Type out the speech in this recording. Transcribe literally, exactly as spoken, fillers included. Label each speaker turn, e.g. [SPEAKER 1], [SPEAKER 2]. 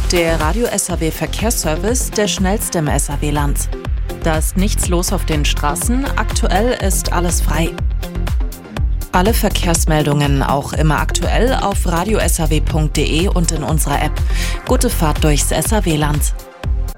[SPEAKER 1] Der Radio S A W Verkehrsservice, der schnellste im S A W-Land. Da ist nichts los auf den Straßen, aktuell ist alles frei. Alle Verkehrsmeldungen auch immer aktuell auf radio s a w punkt d e und in unserer App. Gute Fahrt durchs S A W-Land.